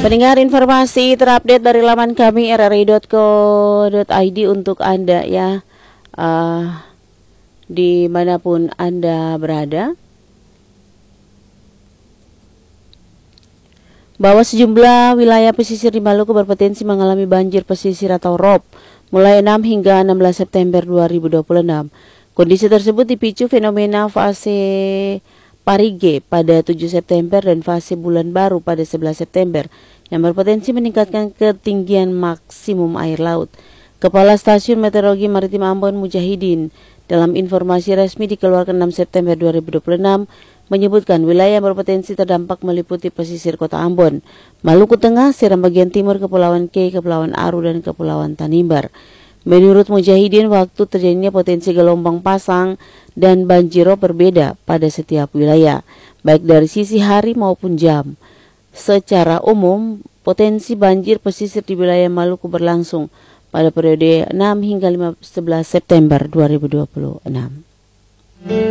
Pendengar, informasi terupdate dari laman kami rri.co.id untuk Anda ya, dimanapun Anda berada, bahwa sejumlah wilayah pesisir di Maluku berpotensi mengalami banjir pesisir atau ROB mulai 6 hingga 16 September 2026. Kondisi tersebut dipicu fenomena fase Parige pada 7 September dan fase bulan baru pada 11 September yang berpotensi meningkatkan ketinggian maksimum air laut. Kepala Stasiun Meteorologi Maritim Ambon Mujahidin dalam informasi resmi dikeluarkan 6 September 2026 menyebutkan wilayah yang berpotensi terdampak meliputi pesisir Kota Ambon, Maluku Tengah, Seram bagian timur, Kepulauan K, Kepulauan Aru, dan Kepulauan Tanimbar. Menurut Mujahidin, waktu terjadinya potensi gelombang pasang dan banjirop berbeda pada setiap wilayah, baik dari sisi hari maupun jam. Secara umum, potensi banjir pesisir di wilayah Maluku berlangsung pada periode 6 hingga 11 September 2026.